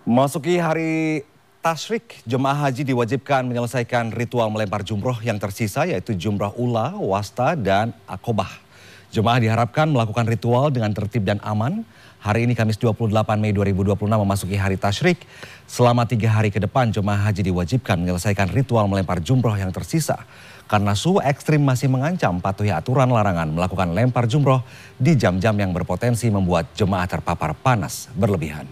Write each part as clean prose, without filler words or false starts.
Masuki hari tasyrik, jemaah haji diwajibkan menyelesaikan ritual melempar jumroh yang tersisa, yaitu jumroh ula, wasta, dan akobah. Jemaah diharapkan melakukan ritual dengan tertib dan aman. Hari ini Kamis 28 Mei 2026 memasuki hari tasyrik. Selama 3 hari ke depan jemaah haji diwajibkan menyelesaikan ritual melempar jumroh yang tersisa. Karena suhu ekstrim masih mengancam, patuhi aturan larangan melakukan lempar jumroh di jam-jam yang berpotensi membuat jemaah terpapar panas berlebihan.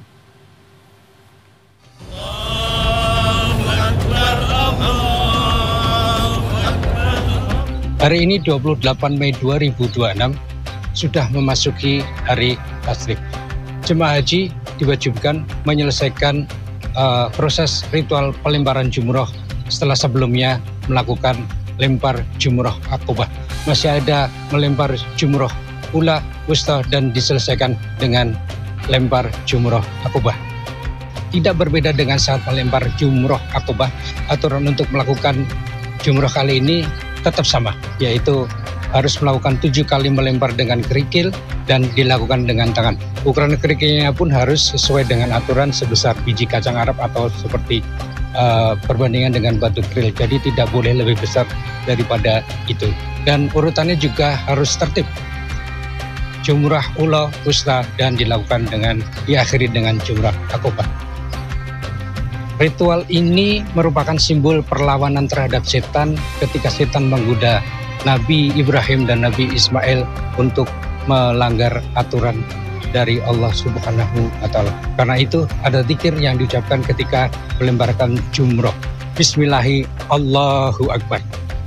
Hari ini 28 Mei 2026 sudah memasuki hari tasyrik. Jemaah haji diwajibkan menyelesaikan proses ritual pelemparan jumroh setelah sebelumnya melakukan lempar jumroh akobah. Masih ada melempar jumroh ula, wusta, dan diselesaikan dengan lempar jumroh akobah. Tidak berbeda dengan saat melempar jumroh akobah, aturan untuk melakukan jumroh kali ini tetap sama, yaitu harus melakukan 7 kali melempar dengan kerikil dan dilakukan dengan tangan. Ukuran kerikilnya pun harus sesuai dengan aturan sebesar biji kacang Arab atau seperti perbandingan dengan batu keril. Jadi tidak boleh lebih besar daripada itu. Dan urutannya juga harus tertib. Jumrah ula, wusta, dan diakhiri dengan jumrah akobah. Ritual ini merupakan simbol perlawanan terhadap setan ketika setan menggoda Nabi Ibrahim dan Nabi Ismail untuk melanggar aturan dari Allah Subhanahu wa Ta'ala. Karena itu ada zikir yang diucapkan ketika melemparkan jumroh. Bismillahi Allahu Akbar.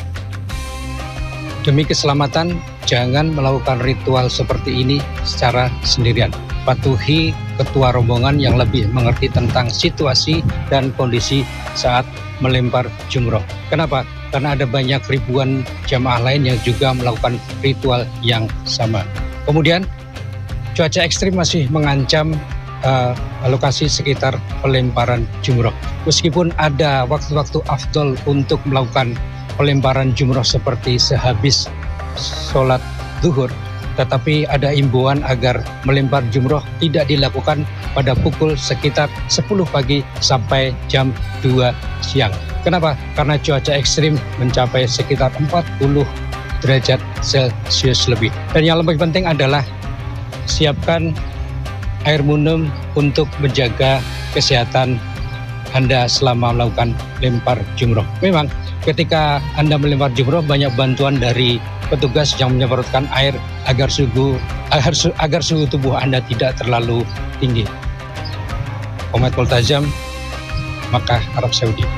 Demi keselamatan, jangan melakukan ritual seperti ini secara sendirian. Patuhi ketua rombongan yang lebih mengerti tentang situasi dan kondisi saat melempar jumroh. Kenapa? Karena ada banyak ribuan jamaah lain yang juga melakukan ritual yang sama. Kemudian cuaca ekstrim masih mengancam lokasi sekitar pelemparan jumroh. Meskipun ada waktu-waktu afdol untuk melakukan pelemparan jumroh seperti sehabis sholat zuhur, tetapi ada imbauan agar melempar jumroh tidak dilakukan pada pukul sekitar 10 pagi sampai jam 2 siang. Kenapa? Karena cuaca ekstrim mencapai sekitar 40 derajat Celcius lebih. Dan yang lebih penting adalah siapkan air minum untuk menjaga kesehatan Anda selama melakukan lempar jumroh. Memang ketika Anda melempar jumroh banyak bantuan dari petugas yang menyemprotkan air agar suhu tubuh Anda tidak terlalu tinggi. Muhammad Multazam, Makkah, Arab Saudi.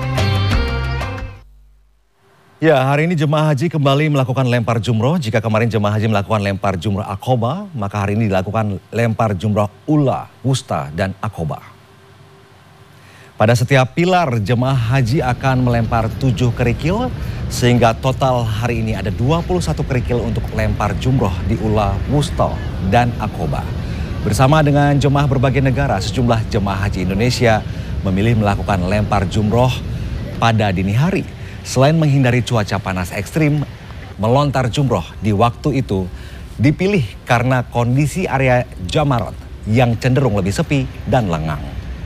Ya, hari ini jemaah haji kembali melakukan lempar jumroh. Jika kemarin jemaah haji melakukan lempar jumroh akobah, maka hari ini dilakukan lempar jumroh ula, wusta, dan akobah. Pada setiap pilar, jemaah haji akan melempar 7 kerikil, sehingga total hari ini ada 21 kerikil untuk lempar jumroh di ula, wusta, dan akobah. Bersama dengan jemaah berbagai negara, sejumlah jemaah haji Indonesia memilih melakukan lempar jumroh pada dini hari. Selain menghindari cuaca panas ekstrim, melontar jumroh di waktu itu dipilih karena kondisi area Jamarot yang cenderung lebih sepi dan lengang.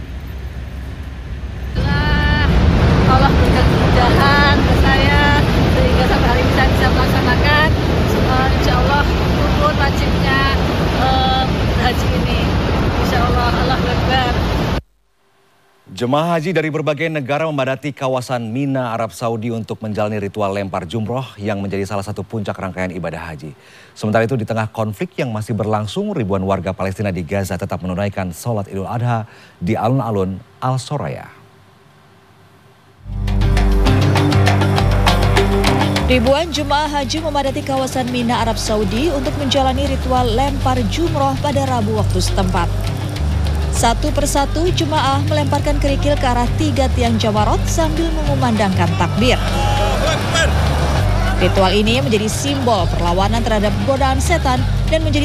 Allah berikan kemudahan ke saya sehingga sampai hari ini saya bisa melaksanakan insya Allah rukun wajibnya haji ini. Insya Allah, Allahu Akbar. Jemaah haji dari berbagai negara memadati kawasan Mina, Arab Saudi untuk menjalani ritual lempar jumroh yang menjadi salah satu puncak rangkaian ibadah haji. Sementara itu di tengah konflik yang masih berlangsung, ribuan warga Palestina di Gaza tetap menunaikan sholat Idul Adha di alun-alun Al-Soraya. Ribuan jemaah haji memadati kawasan Mina, Arab Saudi untuk menjalani ritual lempar jumroh pada Rabu waktu setempat. Satu persatu jemaah melemparkan kerikil ke arah 3 tiang Jamarot sambil mengumandangkan takbir. Ritual ini menjadi simbol perlawanan terhadap godaan setan dan menjadi